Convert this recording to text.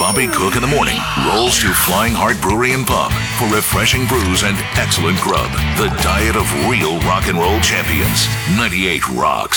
Bobby Cook in the morning rolls to Flying Heart Brewery and Pub for refreshing brews and excellent grub. The diet of real rock and roll champions. 98 Rocks.